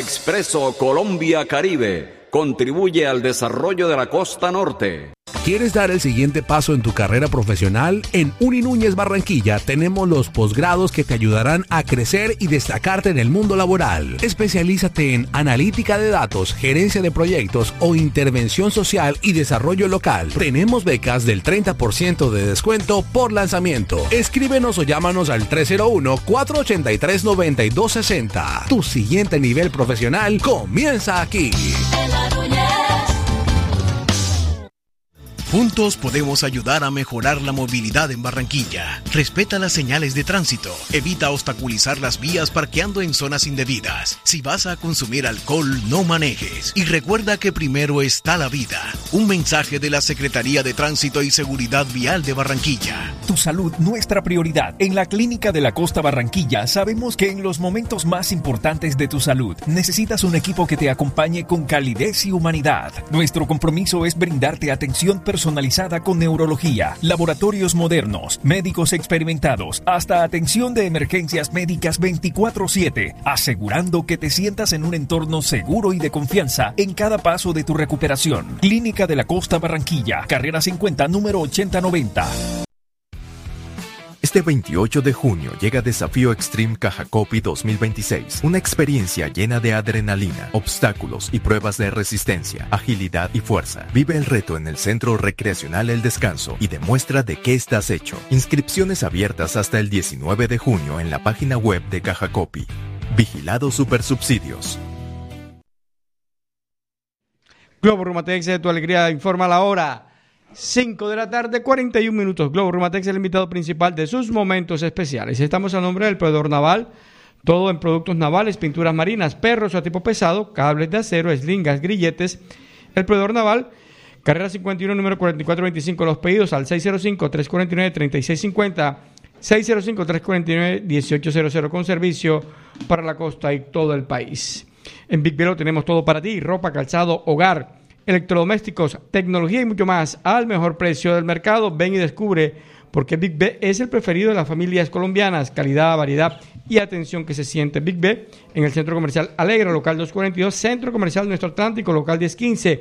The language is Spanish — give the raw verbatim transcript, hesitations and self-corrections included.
Expreso Colombia Caribe. Contribuye al desarrollo de la costa norte. ¿Quieres dar el siguiente paso en tu carrera profesional? En Uni Núñez Barranquilla tenemos los posgrados que te ayudarán a crecer y destacarte en el mundo laboral. Especialízate en analítica de datos, gerencia de proyectos o intervención social y desarrollo local. Tenemos becas del treinta por ciento de descuento por lanzamiento. Escríbenos o llámanos al tres cero uno, cuatro ocho tres, nueve dos seis cero. Tu siguiente nivel profesional comienza aquí. Juntos podemos ayudar a mejorar la movilidad en Barranquilla. Respeta las señales de tránsito. Evita obstaculizar las vías parqueando en zonas indebidas. Si vas a consumir alcohol, no manejes. Y recuerda que primero está la vida. Un mensaje de la Secretaría de Tránsito y Seguridad Vial de Barranquilla. Tu salud, nuestra prioridad. En la Clínica de la Costa Barranquilla sabemos que en los momentos más importantes de tu salud necesitas un equipo que te acompañe con calidez y humanidad. Nuestro compromiso es brindarte atención personal personalizada con neurología, laboratorios modernos, médicos experimentados, hasta atención de emergencias médicas veinticuatro siete, asegurando que te sientas en un entorno seguro y de confianza en cada paso de tu recuperación. Clínica de la Costa Barranquilla, carrera cincuenta, número ochenta noventa. Este veintiocho de junio llega Desafío Extreme Cajacopi dos mil veintiséis, una experiencia llena de adrenalina, obstáculos y pruebas de resistencia, agilidad y fuerza. Vive el reto en el Centro Recreacional El Descanso y demuestra de qué estás hecho. Inscripciones abiertas hasta el diecinueve de junio en la página web de Cajacopi. Vigilado Supersubsidios. Globo Rumatex de tu alegría informa la hora. cinco de la tarde, cuarenta y un minutos. Globo Rumatex es el invitado principal de sus momentos especiales. Estamos a nombre del proveedor naval, todo en productos navales, pinturas marinas, perros a tipo pesado, cables de acero, eslingas, grilletes. El proveedor naval, carrera cincuenta y uno, número cuarenta y cuatro veinticinco. Los pedidos al seis cero cinco, tres cuatro nueve, tres seis cinco cero, seis cero cinco, tres cuatro nueve, uno ocho cero cero, con servicio para la costa y todo el país. En Big Velo tenemos todo para ti: ropa, calzado, hogar, electrodomésticos, tecnología y mucho más al mejor precio del mercado. Ven y descubre por qué Big B es el preferido de las familias colombianas. Calidad, variedad y atención que se siente. Big B en el Centro Comercial Alegra, local doscientos cuarenta y dos, Centro Comercial Nuestro Atlántico, local diez quince.